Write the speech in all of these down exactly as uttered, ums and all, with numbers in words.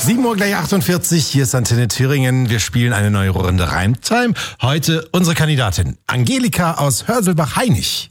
sieben Uhr gleich achtundvierzig, hier ist Antenne Thüringen. Wir spielen eine neue Runde Reimtime. Heute unsere Kandidatin Angelika aus Hörselbach-Hainich.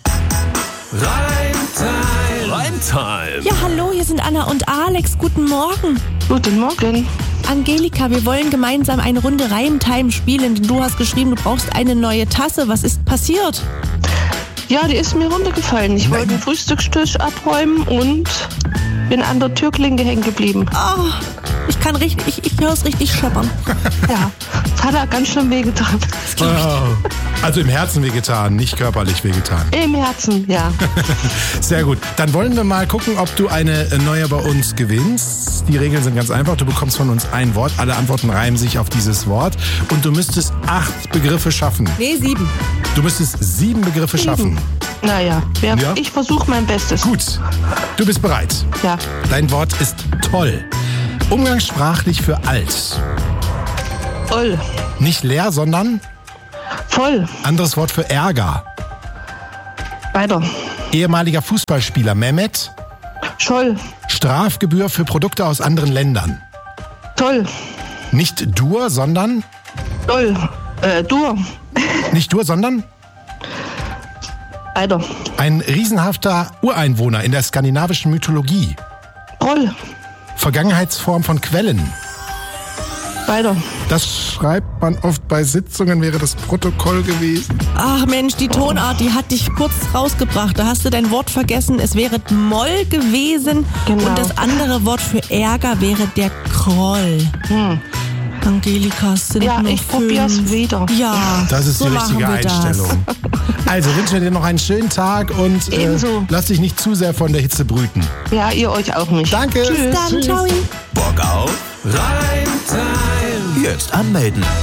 Reimtime. Reimtime. Ja, hallo, hier sind Anna und Alex. Guten Morgen. Guten Morgen. Angelika, wir wollen gemeinsam eine Runde Reimtime spielen, denn du hast geschrieben, du brauchst eine neue Tasse. Was ist passiert? Ja, die ist mir runtergefallen. Ich wollte den Frühstückstisch abräumen und bin an der Türklinke hängen geblieben. Oh, ich kann richtig, ich, ich höre es richtig scheppern. Ja, das hat er ganz schön wehgetan. Oh, also im Herzen wehgetan, nicht körperlich wehgetan. Im Herzen, ja. Sehr gut. Dann wollen wir mal gucken, ob du eine neue bei uns gewinnst. Die Regeln sind ganz einfach. Du bekommst von uns ein Wort. Alle Antworten reimen sich auf dieses Wort. Und du müsstest acht Begriffe schaffen. Nee, sieben. Du müsstest sieben Begriffe schaffen. Naja, wer, Ja. ich versuche mein Bestes. Gut. Du bist bereit. Ja, Dein Wort ist toll. Umgangssprachlich für alt. toll. Nicht leer, sondern Voll. anderes Wort für Ärger. Weiter. Ehemaliger Fußballspieler Mehmet. Scholl. Strafgebühr für Produkte aus anderen Ländern. Toll. Nicht Dur, sondern Toll. Äh, Dur. nicht Dur, sondern Weiter. ein riesenhafter Ureinwohner in der skandinavischen Mythologie. Roll. Vergangenheitsform von Quellen. Weiter. Das schreibt man oft bei Sitzungen, wäre das Protokoll gewesen. Ach Mensch, die Tonart, die hat dich kurz rausgebracht. Da hast du dein Wort vergessen. Es wäre Moll gewesen. Genau. Und das andere Wort für Ärger wäre der Kroll. Hm. Angelika, es sind Ja, nur ich probier's fünf. wieder. Ja, Das ist so die richtige machen wir das. Einstellung. Also wünschen wir dir noch einen schönen Tag und äh, Ebenso. lass dich nicht zu sehr von der Hitze brüten. Ja, ihr euch auch nicht. Danke. Tschüss. Dann, ciao. Bock auf Reimtime. Jetzt anmelden.